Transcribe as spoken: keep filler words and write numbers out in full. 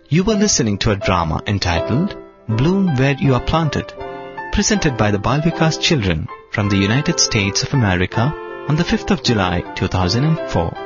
You were listening to a drama entitled Bloom Where You Are Planted, presented by the Bal Vikas Children from the United States of America on the fifth of July two thousand four.